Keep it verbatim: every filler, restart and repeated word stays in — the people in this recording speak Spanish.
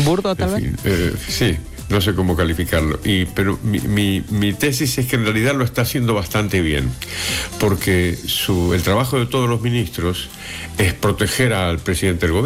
¿Burdo, tal En vez? fin, eh, sí, no sé cómo calificarlo. Y, pero mi, mi, mi tesis es que en realidad lo está haciendo bastante bien, porque su, el trabajo de todos los ministros es proteger al presidente del gobierno.